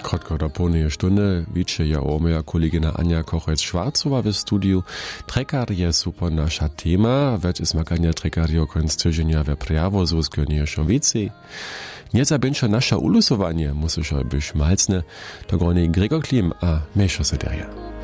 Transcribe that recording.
Krótko do półnej sztuny wicze ja moja kolegina Ania Kochec-Schwarzowa w studiu. Trekar je super nasza tema, več izmakanja trekarjo konc tyženia we Prejawozu z Gönniejszą więcej. Nie zabędzie nasze ulosowanie, musisz być malcne, to gronie Gregor Klim a Mesza Sederia.